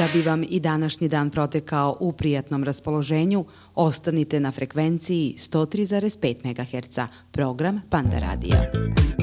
Da bi vam i današnji dan protekao u prijatnom raspoloženju, ostanite na frekvenciji 103,5 MHz, program Panda Radija.